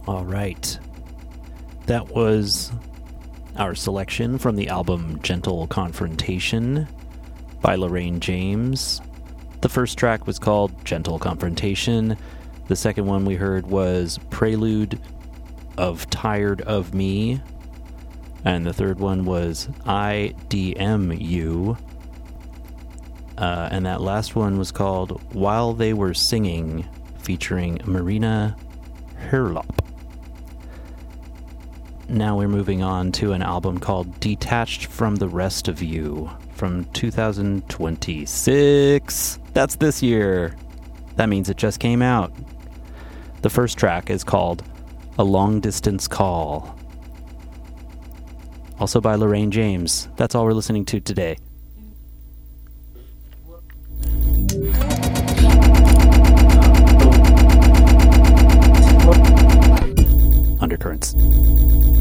All right. That was our selection from the album Gentle Confrontation by Lorraine James. The first track was called Gentle Confrontation. The second one we heard was Prelude of Tired of Me. And the third one was I DM You. And that last one was called While They Were Singing, featuring Marina Herlop. Now we're moving on to an album called Detached from the Rest of You from 2026. That's this year. That means it just came out. The first track is called A Long Distance Call. Also by Lorraine James. That's all we're listening to today. Undercurrents.